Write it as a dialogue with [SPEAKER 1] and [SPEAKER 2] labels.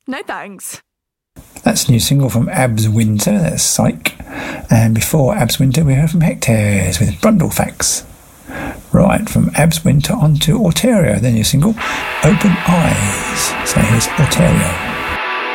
[SPEAKER 1] No thanks.
[SPEAKER 2] That's a new single from Abs Winter, that's Psych. And before Abs Winter, we heard from Hectares with Brundle Facts. Right, from Abs Winter on to Auterio, their new single, Open Eyes. So here's Auterio.